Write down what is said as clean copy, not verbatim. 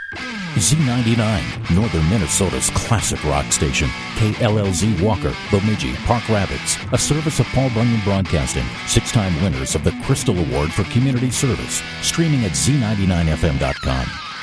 Z99, Northern Minnesota's classic rock station. KLLZ Walker, Bemidji, Park Rapids, a service of Paul Bunyan Broadcasting, 6-time winners of the Crystal Award for Community Service. Streaming at z99fm.com.